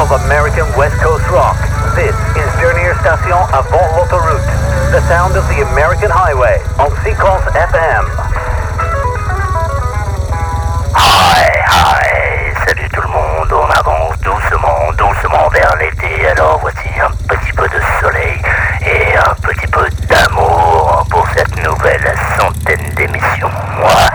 of American West Coast rock. This is Dernière Station avant l'autoroute. The sound of the American highway on Sequence FM.